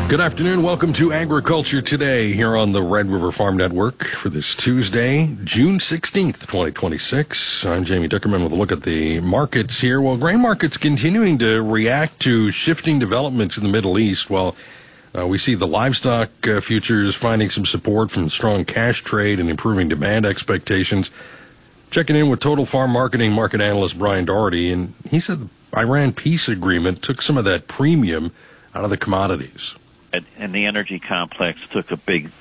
Good afternoon. Welcome to Agriculture Today here on the Red River Farm Network for this Tuesday, June 16th, 2026. I'm Jamie Dickerman with a look at the markets here. Well, grain markets continuing to react to shifting developments in the Middle East. Well, we see the livestock futures finding some support from strong cash trade and improving demand expectations. Checking in with Total Farm Marketing market analyst Brian Doherty, and he said the Iran peace agreement took some of that premium out of the commodities. And the energy complex took a big,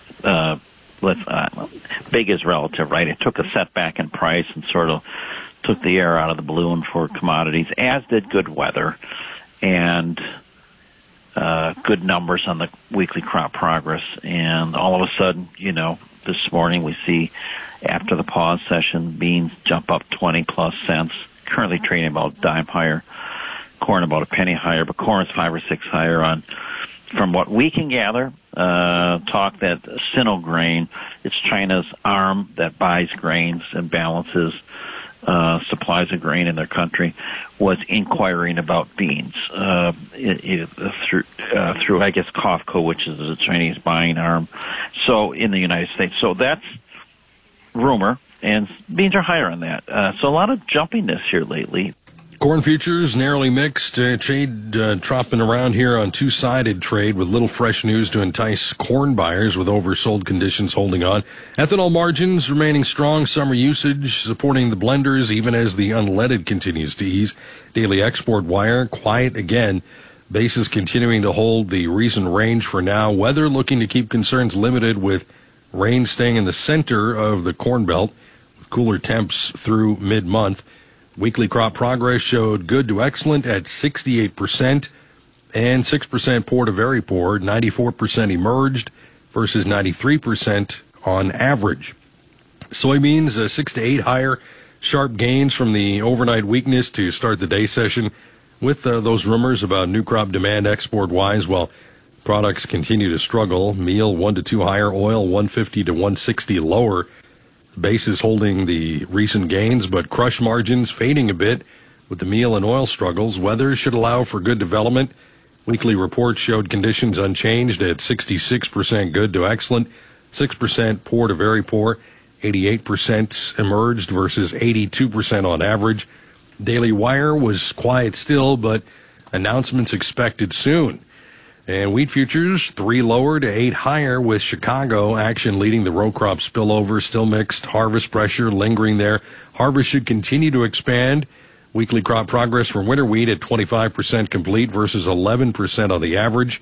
big is relative, right? It took a setback in price and sort of took the air out of the balloon for commodities, as did good weather and good numbers on the weekly crop progress. And all of a sudden, this morning we see after the pause session, beans jump up 20+ cents, currently trading about a dime higher, corn about a penny higher, but corn's 5 or 6 higher on. From what we can gather, talk that Sinograin, it's China's arm that buys grains and balances supplies of grain in their country, was inquiring about beans through I guess COFCO, which is the Chinese buying arm, so in the United States. So that's rumor, and beans are higher on that. So a lot of jumpiness here lately. Corn futures narrowly mixed, trade tropping around here on two-sided trade with little fresh news to entice corn buyers with oversold conditions holding on. Ethanol margins remaining strong, summer usage supporting the blenders even as the unleaded continues to ease. Daily export wire quiet again. Basis continuing to hold the recent range for now. Weather looking to keep concerns limited with rain staying in the center of the Corn Belt with cooler temps through mid-month. Weekly crop progress showed good to excellent at 68% and 6% poor to very poor. 94% emerged versus 93% on average. Soybeans 6 to 8 higher, sharp gains from the overnight weakness to start the day session with those rumors about new crop demand export wise. Well, products continue to struggle. Meal 1 to 2 higher, oil 150 to 160 lower. Basis holding the recent gains, but crush margins fading a bit with the meal and oil struggles. Weather should allow for good development. Weekly reports showed conditions unchanged at 66% good to excellent, 6% poor to very poor, 88% emerged versus 82% on average. Daily wire was quiet still, but announcements expected soon. And wheat futures, 3 lower to 8 higher with Chicago action leading the row crop spillover. Still mixed, harvest pressure lingering there. Harvest should continue to expand. Weekly crop progress for winter wheat at 25% complete versus 11% on the average.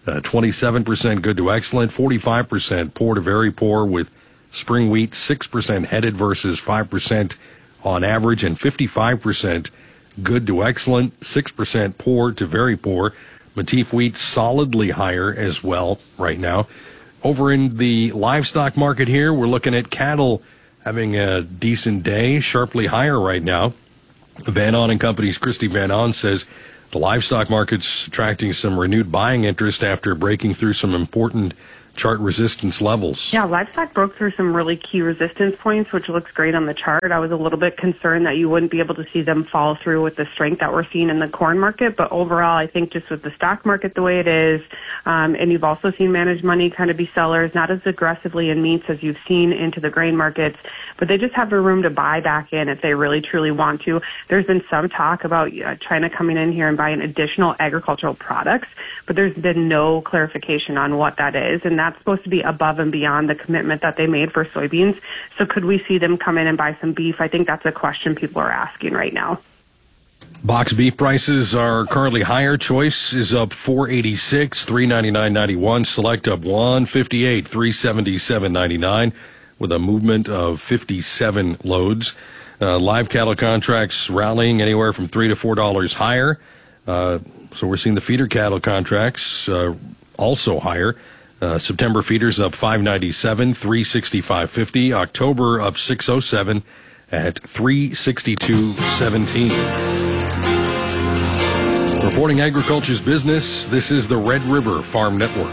27% good to excellent, 45% poor to very poor with spring wheat 6% headed versus 5% on average, and 55% good to excellent, 6% poor to very poor. Matif wheat solidly higher as well right now. Over in the livestock market here, we're looking at cattle having a decent day, sharply higher right now. Van On and Company's Christy Van On says the livestock market's attracting some renewed buying interest after breaking through some important chart resistance levels. Yeah, livestock broke through some really key resistance points, which looks great on the chart. I was a little bit concerned that you wouldn't be able to see them follow through with the strength that we're seeing in the corn market. But overall, I think just with the stock market the way it is, and you've also seen managed money kind of be sellers, not as aggressively in meats as you've seen into the grain markets, but they just have the room to buy back in if they really truly want to. There's been some talk about China coming in here and buying additional agricultural products, but there's been no clarification on what that is, and that's supposed to be above and beyond the commitment that they made for soybeans. So could we see them come in and buy some beef? I think that's a question people are asking right now. Box beef prices are currently higher. Choice is up $4.86, $3.99.91. Select up $1.58, $3.77.99, with a movement of 57 loads. Live cattle contracts rallying anywhere from $3 to $4 higher. So we're seeing the feeder cattle contracts also higher. September feeders up $5.97, $3.65.50. October up $6.07 at $3.62.17. Reporting agriculture's business, this is the Red River Farm Network.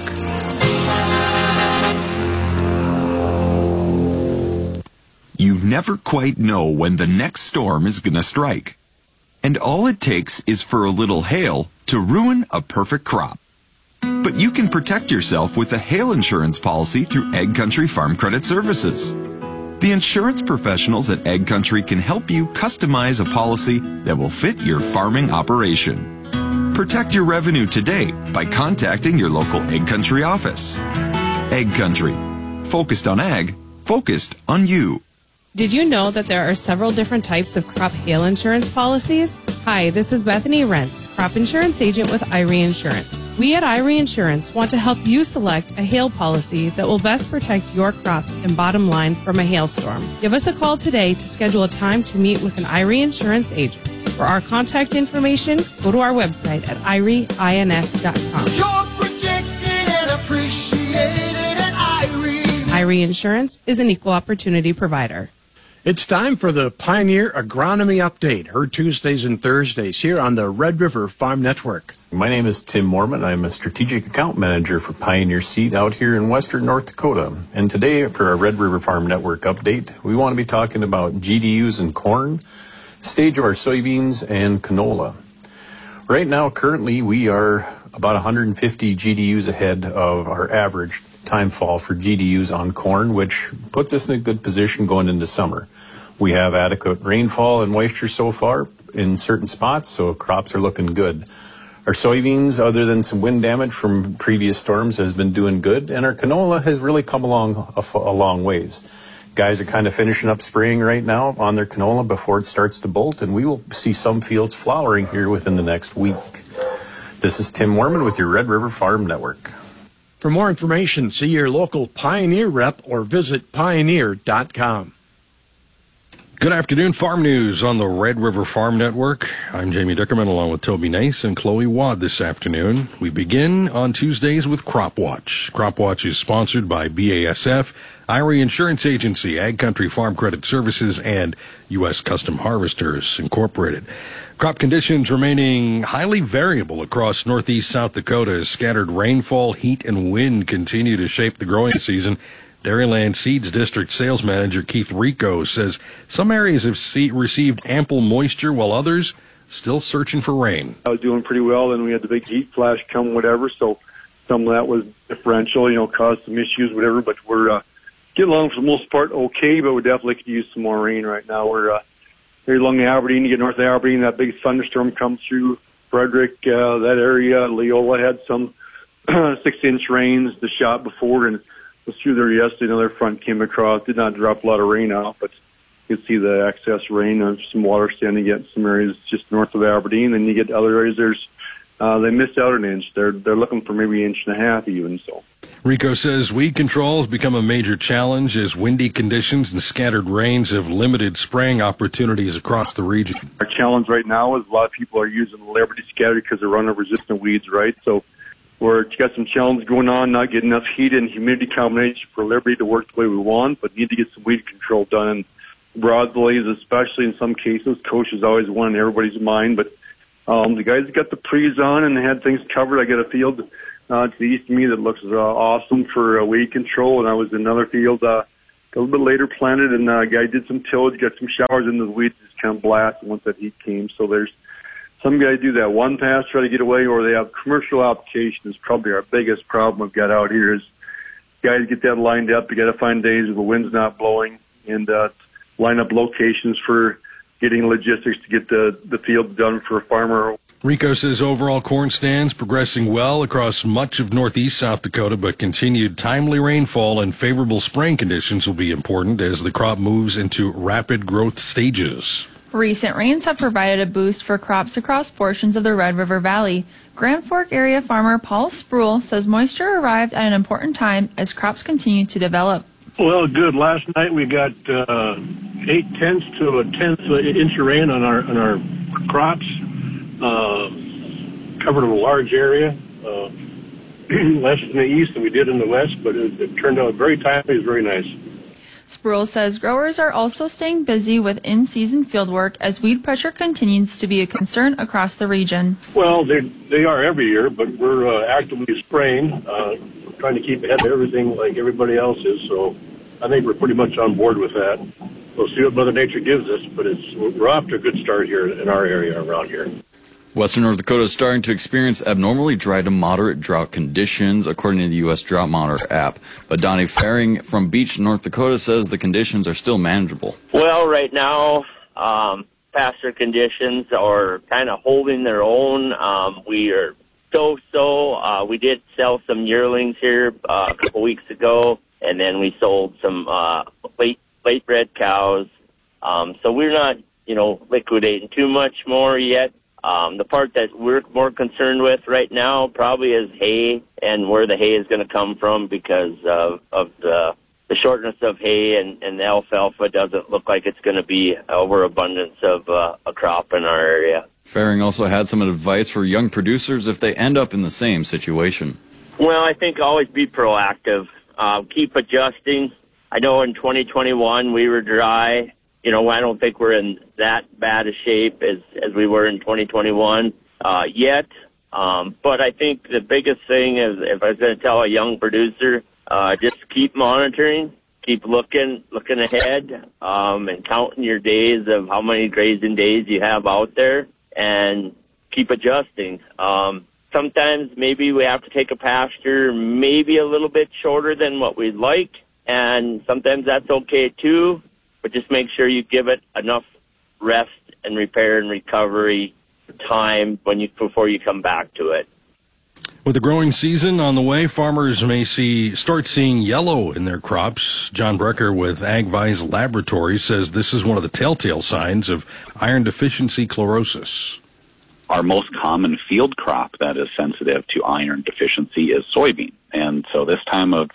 You never quite know when the next storm is going to strike. And all it takes is for a little hail to ruin a perfect crop. But you can protect yourself with a hail insurance policy through Ag Country Farm Credit Services. The insurance professionals at Ag Country can help you customize a policy that will fit your farming operation. Protect your revenue today by contacting your local Ag Country office. Ag Country. Focused on ag, focused on you. Did you know that there are several different types of crop hail insurance policies? Hi, this is Bethany Rentz, crop insurance agent with IRE Insurance. We at IRE Insurance want to help you select a hail policy that will best protect your crops and bottom line from a hailstorm. Give us a call today to schedule a time to meet with an IRE Insurance agent. For our contact information, go to our website at ireins.com. You're protected and appreciated at IRE. IRE Insurance is an equal opportunity provider. It's time for the Pioneer Agronomy Update, heard Tuesdays and Thursdays here on the Red River Farm Network. My name is Tim Mormon. I'm a strategic account manager for Pioneer Seed out here in western North Dakota. And today for our Red River Farm Network update, we want to be talking about GDUs and corn, stage of our soybeans, and canola. Right now, currently, we are about 150 GDUs ahead of our average time fall for GDUs on corn, which puts us in a good position going into summer. We have adequate rainfall and moisture so far in certain spots, so crops are looking good. Our soybeans, other than some wind damage from previous storms, has been doing good, and our canola has really come along a long ways. Guys are kind of finishing up spraying right now on their canola before it starts to bolt, and we will see some fields flowering here within the next week. This is Tim Mormon with your Red River Farm Network. For more information, see your local Pioneer rep or visit pioneer.com. Good afternoon, Farm News on the Red River Farm Network. I'm Jamie Dickerman along with Toby Nice and Chloe Wad this afternoon. We begin on Tuesdays with Crop Watch. Crop Watch is sponsored by BASF, IRE Insurance Agency, Ag Country Farm Credit Services, and U.S. Custom Harvesters Incorporated. Crop conditions remaining highly variable across northeast South Dakota as scattered rainfall, heat, and wind continue to shape the growing season. Dairyland Seeds District Sales Manager Keith Rico says some areas have received ample moisture while others still searching for rain. I was doing pretty well, then we had the big heat flash come, whatever, so some of that was differential, caused some issues, whatever, but we're getting along for the most part okay, but we definitely could use some more rain right now. We're very along Aberdeen, you get north of Aberdeen, that big thunderstorm comes through Frederick, that area. Leola had some 6-inch rains the shot before, and was through there yesterday. Another front came across, did not drop a lot of rain out, but you could see the excess rain of some water standing at some areas just north of Aberdeen. And you get other areas, they missed out an inch. They're looking for maybe an inch and a half even. So Rico says weed control has become a major challenge as windy conditions and scattered rains have limited spraying opportunities across the region. Our challenge right now is a lot of people are using Liberty Scatter because they're runner-resistant weeds, right? So we're got some challenge going on, not getting enough heat and humidity combination for Liberty to work the way we want, but need to get some weed control done. And broadleaves, especially in some cases, Coach is always one in everybody's mind. But the guys got the pre's on and they had things covered. I got a field to the east of me that looks awesome for weed control, and I was in another field a little bit later planted, and a guy did some tillage, got some showers into the weeds, just kind of blasted once that heat came. So there's some guys do that one pass, try to get away, or they have commercial application is probably our biggest problem we've got out here is guys get that lined up. You got to find days where the wind's not blowing and line up locations for getting logistics to get the field done for a farmer. Rico says overall corn stands progressing well across much of northeast South Dakota, but continued timely rainfall and favorable spraying conditions will be important as the crop moves into rapid growth stages. Recent rains have provided a boost for crops across portions of the Red River Valley. Grand Fork area farmer Paul Spruill says moisture arrived at an important time as crops continue to develop. Well, good. Last night we got 0.8 to a 1/10 inch of rain on our crops. Covered a large area, less in the east than we did in the west, but it turned out very timely. It was very nice. Spruill says growers are also staying busy with in-season fieldwork as weed pressure continues to be a concern across the region. Well, they are every year, but we're actively spraying, trying to keep ahead of everything like everybody else is. So I think we're pretty much on board with that. We'll see what Mother Nature gives us, but we're off to a good start here in our area around here. Western North Dakota is starting to experience abnormally dry to moderate drought conditions, according to the U.S. Drought Monitor app. But Donnie Faring from Beach, North Dakota, says the conditions are still manageable. Well, right now, pasture conditions are kind of holding their own. We are so-so. We did sell some yearlings here a couple weeks ago, and then we sold some late bred cows. So we're not, liquidating too much more yet. The part that we're more concerned with right now probably is hay and where the hay is going to come from because of the shortness of hay and the alfalfa doesn't look like it's going to be overabundance of a crop in our area. Faring also had some advice for young producers if they end up in the same situation. Well, I think always be proactive. Keep adjusting. I know in 2021 we were dry. I don't think we're in that bad a shape as we were in 2021 yet. But I think the biggest thing is if I was going to tell a young producer, just keep monitoring, keep looking ahead, and counting your days of how many grazing days you have out there and keep adjusting. Sometimes maybe we have to take a pasture maybe a little bit shorter than what we'd like, and sometimes that's okay too. But just make sure you give it enough rest and repair and recovery time before you come back to it. With the growing season on the way, farmers may start seeing yellow in their crops. John Brecker with AgVise Laboratories says this is one of the telltale signs of iron deficiency chlorosis. Our most common field crop that is sensitive to iron deficiency is soybean. And so this time of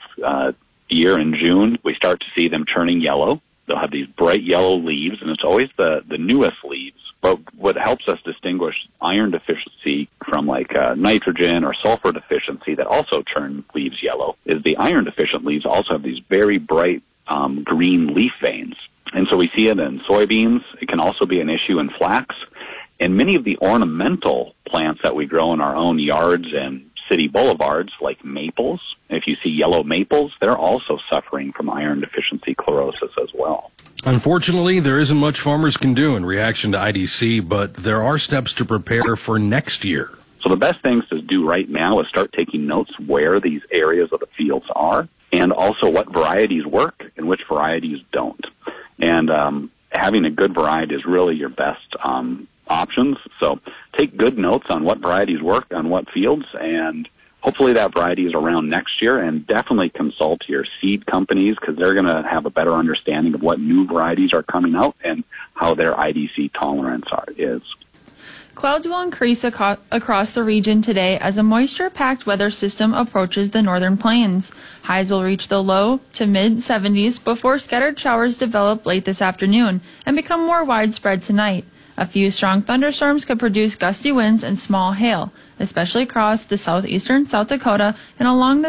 year in June, we start to see them turning yellow. They'll have these bright yellow leaves, and it's always the newest leaves. But what helps us distinguish iron deficiency from nitrogen or sulfur deficiency that also turn leaves yellow is the iron deficient leaves also have these very bright green leaf veins. And so we see it in soybeans. It can also be an issue in flax. And many of the ornamental plants that we grow in our own yards and city boulevards, like maples, if you see yellow maples, they're also suffering from iron deficiency chlorosis as well. Unfortunately, there isn't much farmers can do in reaction to IDC, but there are steps to prepare for next year. So the best things to do right now is start taking notes where these areas of the fields are and also what varieties work and which varieties don't. And having a good variety is really your best options. So take good notes on what varieties work on what fields, and hopefully that variety is around next year, and definitely consult your seed companies because they're going to have a better understanding of what new varieties are coming out and how their IDC tolerance is. Clouds will increase across the region today as a moisture-packed weather system approaches the northern plains. Highs will reach the low to mid-70s before scattered showers develop late this afternoon and become more widespread tonight. A few strong thunderstorms could produce gusty winds and small hail, especially across the southeastern South Dakota and along the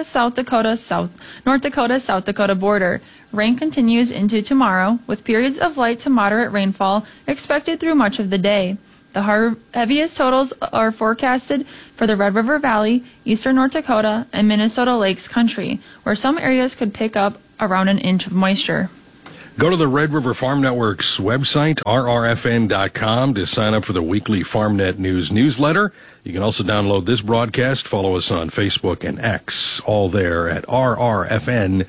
North Dakota-South Dakota border. Rain continues into tomorrow, with periods of light to moderate rainfall expected through much of the day. The heaviest totals are forecasted for the Red River Valley, eastern North Dakota, and Minnesota Lakes country, where some areas could pick up around an inch of moisture. Go to the Red River Farm Network's website, rrfn.com, to sign up for the weekly FarmNet News newsletter. You can also download this broadcast, follow us on Facebook and X, all there at rrfn.com.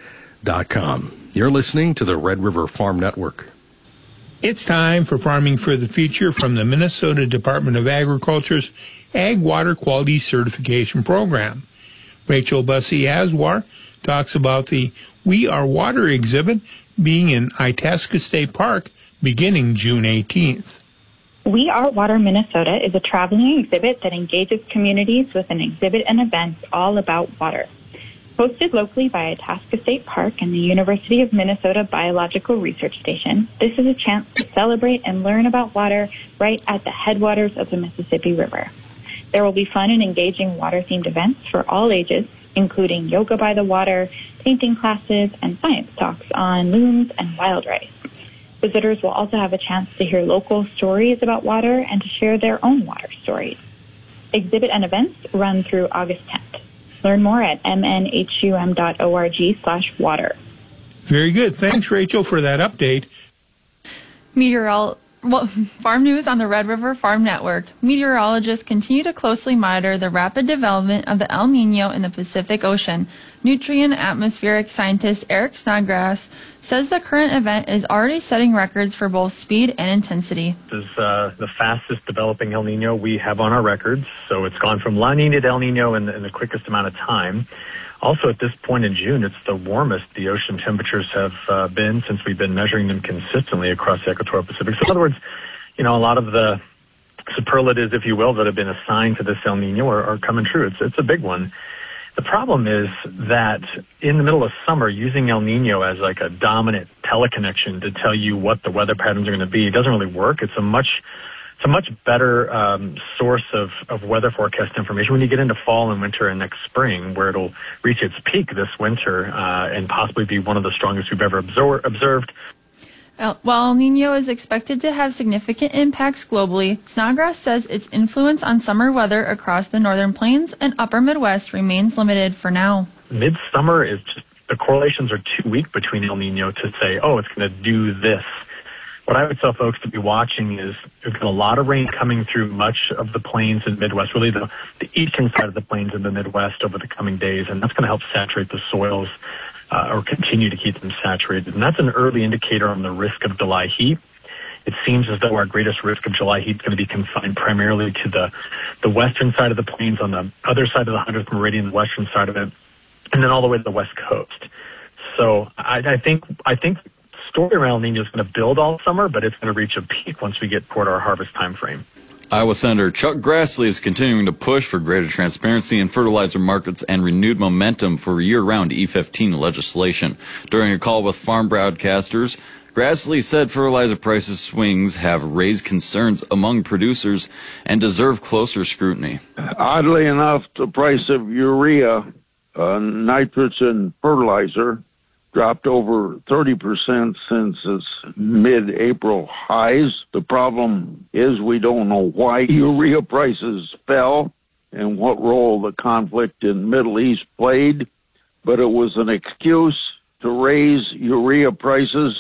You're listening to the Red River Farm Network. It's time for Farming for the Future from the Minnesota Department of Agriculture's Ag Water Quality Certification Program. Rachel Bussey-Aswar talks about the We Are Water exhibit being in Itasca State Park beginning June 18th. We Are Water Minnesota is a traveling exhibit that engages communities with an exhibit and events all about water. Hosted locally by Itasca State Park and the University of Minnesota Biological Research Station, this is a chance to celebrate and learn about water right at the headwaters of the Mississippi River. There will be fun and engaging water-themed events for all ages, including yoga by the water, painting classes, and science talks on loons and wild rice. Visitors will also have a chance to hear local stories about water and to share their own water stories. Exhibit and events run through August 10th. Learn more at mnhum.org/water. Very good. Thanks, Rachel, for that update. Farm news on the Red River Farm Network. Meteorologists continue to closely monitor the rapid development of the El Nino in the Pacific Ocean. Nutrien atmospheric scientist Eric Snodgrass says the current event is already setting records for both speed and intensity. This is the fastest developing El Nino we have on our records. So it's gone from La Nina to El Nino in the quickest amount of time. Also, at this point in June, it's the warmest the ocean temperatures have been since we've been measuring them consistently across the equatorial Pacific. So in other words, a lot of the superlatives, if you will, that have been assigned to this El Nino are coming true. It's a big one. The problem is that in the middle of summer, using El Nino as like a dominant teleconnection to tell you what the weather patterns are going to be, it doesn't really work. It's a much better source of weather forecast information when you get into fall and winter and next spring, where it'll reach its peak this winter and possibly be one of the strongest we've ever observed. While El Nino is expected to have significant impacts globally, Snodgrass says its influence on summer weather across the northern plains and upper Midwest remains limited for now. Midsummer is just, the correlations are too weak between El Nino to say, it's going to do this. What I would tell folks to be watching is there's been a lot of rain coming through much of the plains and Midwest, really the eastern side of the plains in the Midwest over the coming days, and that's going to help saturate the soils or continue to keep them saturated. And that's an early indicator on the risk of July heat. It seems as though our greatest risk of July heat is going to be confined primarily to the western side of the plains, on the other side of the 100th meridian, the western side of it, and then all the way to the west coast. So I think story around El Nino is going to build all summer, but it's going to reach a peak once we get toward our harvest time frame. Iowa Senator Chuck Grassley is continuing to push for greater transparency in fertilizer markets and renewed momentum for year-round E15 legislation. During a call with farm broadcasters, Grassley said fertilizer prices swings have raised concerns among producers and deserve closer scrutiny. Oddly enough, the price of urea, nitrogen fertilizer, dropped over 30% since its mid-April highs. The problem is we don't know why urea prices fell and what role the conflict in the Middle East played, but it was an excuse to raise urea prices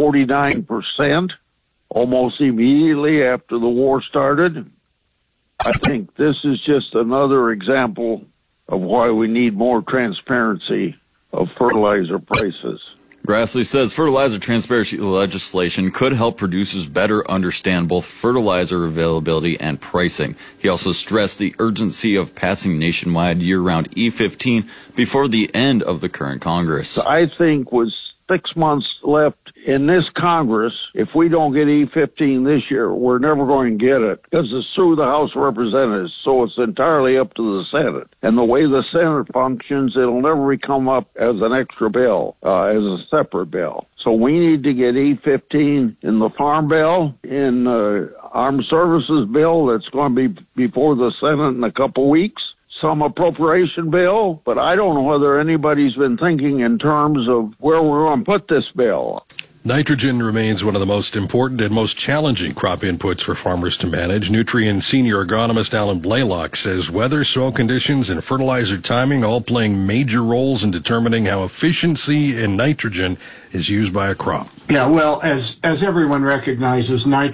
49% almost immediately after the war started. I think this is just another example of why we need more transparency of fertilizer prices. Grassley says fertilizer transparency legislation could help producers better understand both fertilizer availability and pricing. He also stressed the urgency of passing nationwide year-round E15 before the end of the current Congress. I think with 6 months left in this Congress, if we don't get E15 this year, we're never going to get it because it's through the House of Representatives, so it's entirely up to the Senate. And the way the Senate functions, it'll never come up as an extra bill, as a separate bill. So we need to get E15 in the Farm Bill, in Armed Services Bill that's going to be before the Senate in a couple weeks, some appropriation bill, but I don't know whether anybody's been thinking in terms of where we're going to put this bill. Nitrogen remains one of the most important and most challenging crop inputs for farmers to manage. Nutrien senior agronomist Alan Blaylock says weather, soil conditions, and fertilizer timing all playing major roles in determining how efficiency in nitrogen is used by a crop. Yeah, well, as everyone recognizes, nitrogen